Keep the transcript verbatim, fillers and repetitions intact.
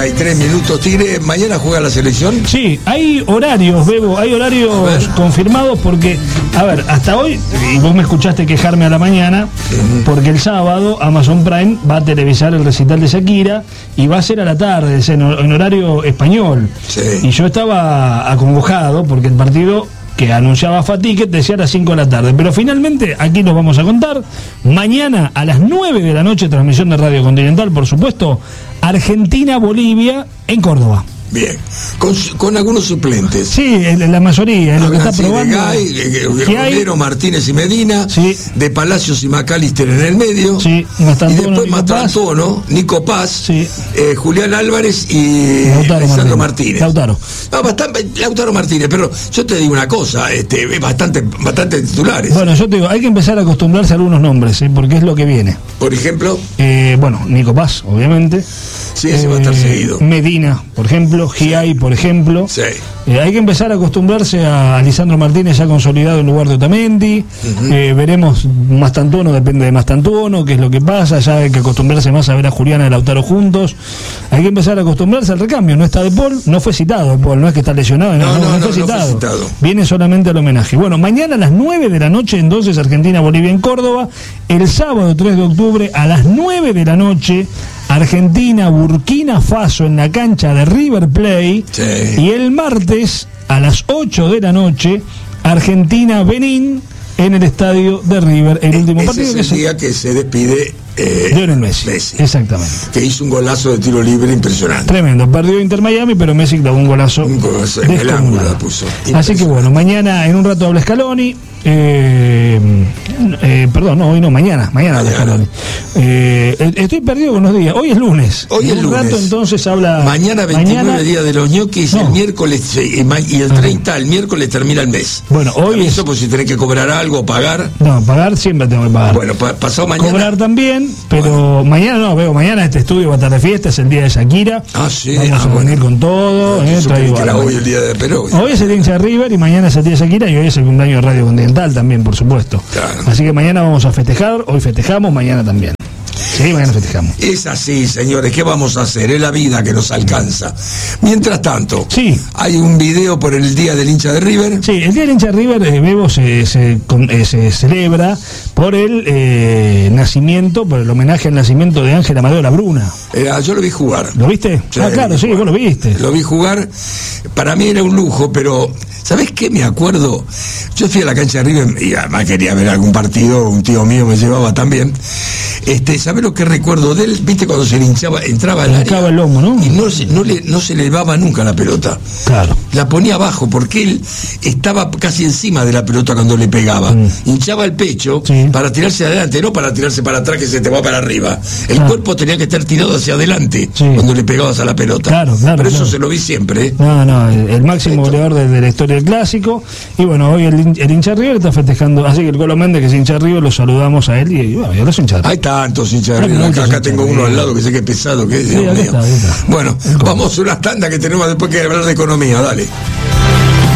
treinta y tres minutos. Tigre, ¿mañana juega la selección? Sí, hay horarios, Bebo, hay horarios confirmados porque, a ver, hasta hoy, y vos me escuchaste quejarme a la mañana, uh-huh. porque el sábado Amazon Prime va a televisar el recital de Shakira y va a ser a la tarde, es en, en horario español. Sí. Y yo estaba acongojado porque el partido que anunciaba Faticket decía a las cinco de la tarde, pero finalmente aquí nos vamos a contar. Mañana a las nueve de la noche, transmisión de Radio Continental, por supuesto, Argentina-Bolivia en Córdoba. Bien, con, con algunos suplentes. Sí, la mayoría, es lo que está sí, probando. De Gay, eh, Romero, Martínez y Medina, sí. De Palacios y McAllister en el medio, sí. Mastantuono, y después Mastantuono, Nico Paz, sí. eh, Julián Álvarez y Alessandro Martínez. Lautaro. No, bastante, Lautaro Martínez, pero yo te digo una cosa, este, es bastante, bastante titulares. Bueno, yo te digo, hay que empezar a acostumbrarse a algunos nombres, ¿eh? Porque es lo que viene. Por ejemplo, eh, bueno, Nico Paz, obviamente. Sí, ese eh, va a estar seguido. Medina, por ejemplo, Giai, por ejemplo. Sí. Eh, hay que empezar a acostumbrarse a Lisandro Martínez ya consolidado en lugar de Otamendi. Uh-huh. eh, veremos Mastantuono, depende de Mastantuono, qué es lo que pasa. Ya hay que acostumbrarse más a ver a Juliana y Lautaro juntos. Hay que empezar a acostumbrarse al recambio. No está De Paul, no fue citado De Paul, no es que está lesionado, no, no, no, no, no, fue, no citado. fue citado. Viene solamente al homenaje. Bueno, mañana a las nueve de la noche, entonces Argentina-Bolivia en Córdoba. El sábado tres de octubre a las nueve de la noche, Argentina, Burkina Faso en la cancha de River Plate. Sí. Y el martes a las ocho de la noche, Argentina, Benín en el estadio de River. El último Ese partido es el que se... día que se despide eh, Lionel Messi. Messi. Exactamente. Que hizo un golazo de tiro libre impresionante. Tremendo. Perdió Inter Miami, pero Messi clavó un golazo. Un golazo en el ángulo la puso. Así que bueno, mañana en un rato habla Scaloni. Eh, eh, perdón, no, hoy no, mañana, mañana, mañana. Scaloni. Eh, estoy perdido con los días. Hoy es lunes. Hoy es en un lunes. rato entonces habla. Mañana veintinueve, mañana, día de los ñoquis, no. El miércoles y el treinta, el miércoles termina el mes. Bueno, hoy es... Eso pues si tenés que cobrar algo, pagar. No, pagar siempre tengo que pagar. Bueno, pa pasado mañana. Cobrar también, pero bueno. Mañana no, veo, mañana este estudio va a estar de fiesta, es el día de Shakira. Ah, sí. Vamos ah, a venir bueno. con todo. No, eh, traigo, que era hoy el día de Perú. Hoy es el día de River y mañana es el día de Shakira y hoy es el cumpleaños de Radio Continental también, por supuesto. Claro. Así que mañana vamos a festejar, hoy festejamos, mañana también. Sí, mañana festejamos. Es así, señores, ¿qué vamos a hacer? Es la vida que nos alcanza. Mientras tanto, sí. Hay un video por el Día del Hincha de River. Sí, el Día del Hincha de River, eh, Bebo, se, se, con, eh, se celebra por el eh, nacimiento, por el homenaje al nacimiento de Ángel Amadeo Labruna. Eh, yo lo vi jugar. ¿Lo viste? Sí, ah, claro, sí, vos lo viste. Lo vi jugar, para mí era un lujo, pero ¿sabés qué? Me acuerdo, yo fui a la cancha de River y además quería ver algún partido, un tío mío me llevaba también. Este, ¿sabés lo que recuerdo de él? ¿Viste cuando se le hinchaba, entraba al área? el lomo, ¿no? Y no, no, le, no se le elevaba nunca la pelota. Claro. La ponía abajo porque él estaba casi encima de la pelota cuando le pegaba. Mm. Hinchaba el pecho, sí, para tirarse adelante, no para tirarse para atrás que se te va para arriba. El claro. cuerpo tenía que estar tirado hacia adelante, sí, cuando le pegabas a la pelota. Claro, claro. Pero claro. eso se lo vi siempre. ¿eh? No, no, el, el máximo goleador de, de la historia del clásico. Y bueno, hoy el, el hincha River está festejando. Así que el Colo Méndez, que es hincha River, lo saludamos a él y, y bueno, yo los hinchas. Hay tantos hinchas de River. Acá, acá tengo uno al lado que sé que es pesado, que es, sí, Dios mío. Está, está. Bueno, vamos a una tanda que tenemos después que hablar de economía, dale.